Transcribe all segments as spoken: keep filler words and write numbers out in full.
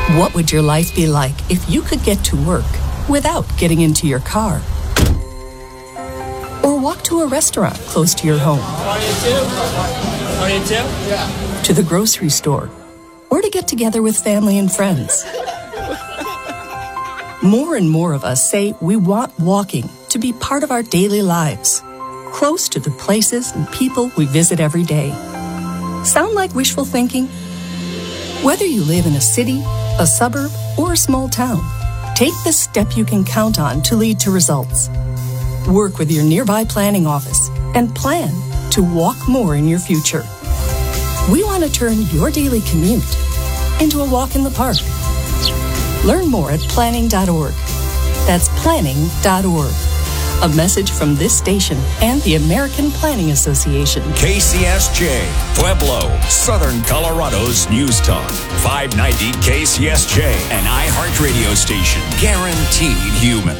What would your life be like if you could get to work without getting into your car? Or walk to a restaurant close to your home? Yeah. To the grocery store? Or to get together with family and friends? More and more of us say we want walking to be part of our daily lives, close to the places and people we visit every day. Sound like wishful thinking? Whether you live in a city, a suburb, or a small town, take the step you can count on to lead to results. Work with your nearby planning office and plan to walk more in your future. We want to turn your daily commute into a walk in the park. Learn more at planning dot org. That's planning dot org. A message from this station and the American Planning Association. K C S J, Pueblo, Southern Colorado's News Talk. five ninety K C S J, an iHeartRadio station. Guaranteed human.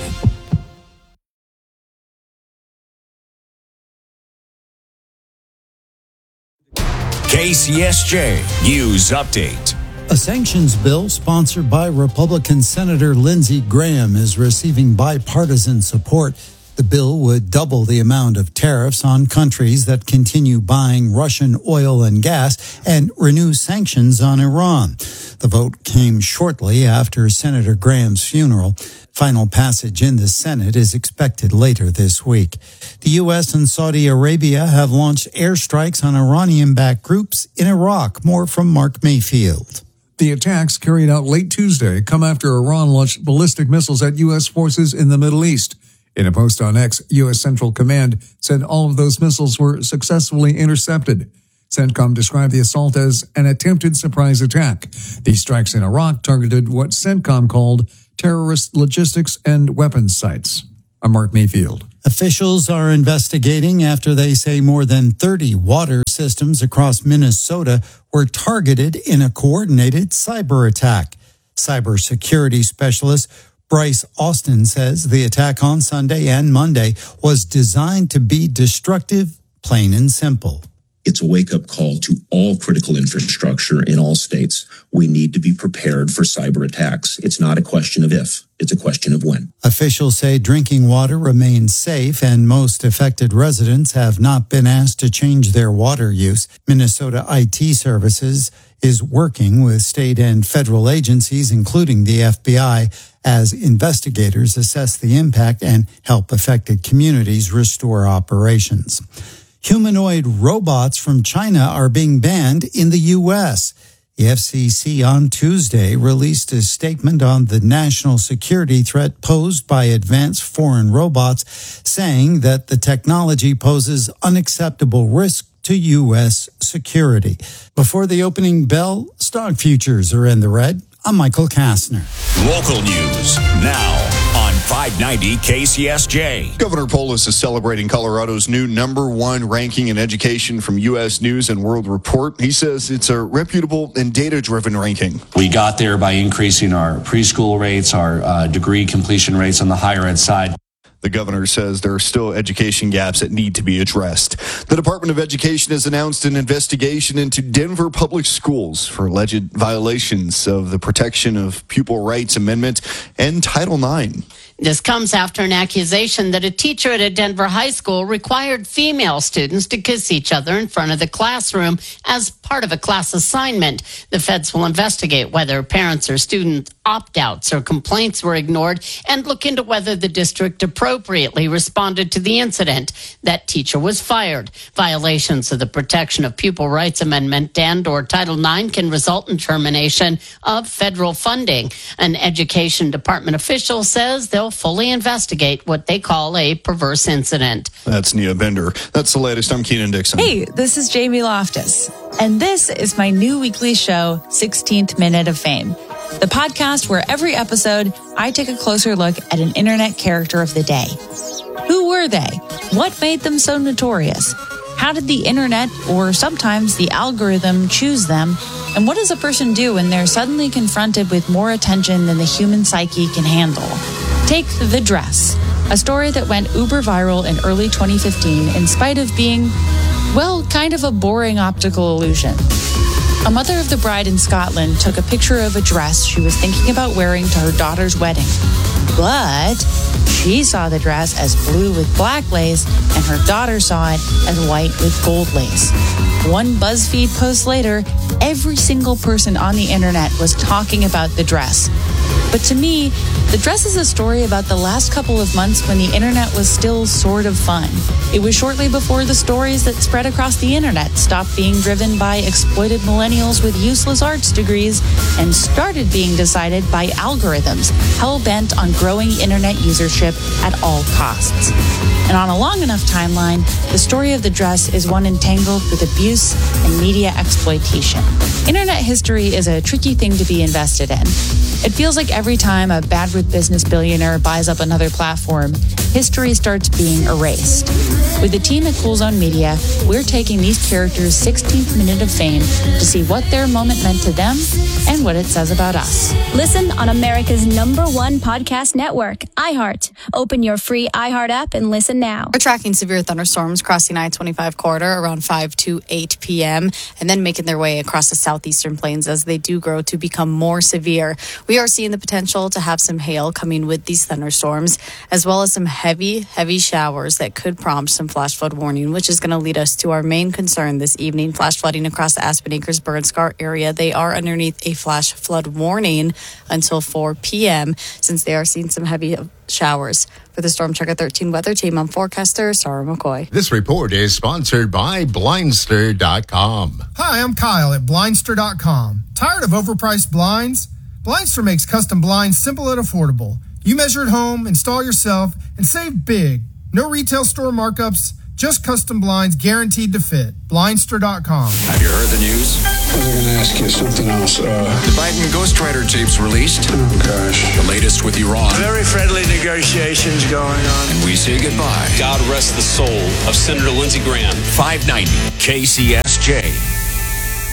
K C S J News Update. A sanctions bill sponsored by Republican Senator Lindsey Graham is receiving bipartisan support. The bill would double the amount of tariffs on countries that continue buying Russian oil and gas and renew sanctions on Iran. The vote came shortly after Senator Graham's funeral. Final passage in the Senate is expected later this week. The U S and Saudi Arabia have launched airstrikes on Iranian-backed groups in Iraq. More from Mark Mayfield. The attacks carried out late Tuesday come after Iran launched ballistic missiles at U S forces in the Middle East. In a post on X, U S Central Command said all of those missiles were successfully intercepted. CENTCOM described the assault as an attempted surprise attack. These strikes in Iraq targeted what CENTCOM called terrorist logistics and weapons sites. I'm Mark Mayfield. Officials are investigating after they say more than thirty water systems across Minnesota were targeted in a coordinated cyber attack. Cybersecurity specialist Bryce Austin says the attack on Sunday and Monday was designed to be destructive, plain and simple. It's a wake-up call to all critical infrastructure in all states. We need to be prepared for cyber attacks. It's not a question of if, it's a question of when. Officials say drinking water remains safe and most affected residents have not been asked to change their water use. Minnesota I T Services is working with state and federal agencies, including the F B I, as investigators assess the impact and help affected communities restore operations. Humanoid robots from China are being banned in the U S. The F C C on Tuesday released a statement on the national security threat posed by advanced foreign robots, saying that the technology poses unacceptable risk to U S security. Before the opening bell, stock futures are in the red. I'm Michael Kastner. Local news now on five ninety K C S J. Governor Polis is celebrating Colorado's new number one ranking in education from U S News and World Report. He says it's a reputable and data-driven ranking. We got there by increasing our preschool rates, our uh, degree completion rates on the higher ed side. The governor says there are still education gaps that need to be addressed. The Department of Education has announced an investigation into Denver public schools for alleged violations of the Protection of Pupil Rights Amendment and Title nine. This comes after an accusation that a teacher at a Denver high school required female students to kiss each other in front of the classroom as part of a class assignment. The feds will investigate whether parents or student opt-outs or complaints were ignored and look into whether the district appropriately responded to the incident. That teacher was fired. Violations of the Protection of Pupil Rights Amendment and or Title nine can result in termination of federal funding. An education department official says they'll fully investigate what they call a perverse incident. That's Nia Bender. That's the latest. I'm Keenan Dixon. Hey, this is Jamie Loftus, and this is my new weekly show, sixteenth Minute of Fame, the podcast where every episode I take a closer look at an internet character of the day. Who were they? What made them so notorious? How did the internet, or sometimes the algorithm, choose them? And what does a person do when they're suddenly confronted with more attention than the human psyche can handle? Take The Dress, a story that went uber viral in early twenty fifteen in spite of being, well, kind of a boring optical illusion. A mother of the bride in Scotland took a picture of a dress she was thinking about wearing to her daughter's wedding. But she saw the dress as blue with black lace, and her daughter saw it as white with gold lace. One BuzzFeed post later, every single person on the internet was talking about the dress. But to me, the dress is a story about the last couple of months when the internet was still sort of fun. It was shortly before the stories that spread across the internet stopped being driven by exploited millennials with useless arts degrees and started being decided by algorithms hell-bent on growing internet usership at all costs. And on a long enough timeline, the story of the dress is one entangled with abuse and media exploitation. Internet history is a tricky thing to be invested in. It feels like every time a bad with business billionaire buys up another platform, history starts being erased. With the team at Cool Zone Media, we're taking these characters' sixteenth minute of fame to see what their moment meant to them and what it says about us. Listen on America's number one podcast network, iHeart. Open your free iHeart app and listen now. We're tracking severe thunderstorms crossing I twenty-five corridor around five to eight p.m. and then making their way across the southeastern plains as they do grow to become more severe. We are seeing the potential to have some hail coming with these thunderstorms, as well as some heavy, heavy showers that could prompt some flash flood warning, which is going to lead us to our main concern this evening, flash flooding across the Aspen Acres Burn Scar area. They are underneath a flash flood warning until four p.m. since they are seeing some heavy showers. For the Storm Tracker thirteen weather team, I'm forecaster Sarah McCoy. This report is sponsored by Blindster dot com. Hi, I'm Kyle at Blindster dot com. Tired of overpriced blinds? Blindster makes custom blinds simple and affordable. You measure at home, install yourself, and save big. No retail store markups, just custom blinds guaranteed to fit. Blindster dot com. Have you heard the news? I was going to ask you something else. Uh... The Biden ghostwriter tapes released. Oh, gosh. The latest with Iran. Very friendly negotiations going on. And we say goodbye. God rest the soul of Senator Lindsey Graham. five ninety K C S J.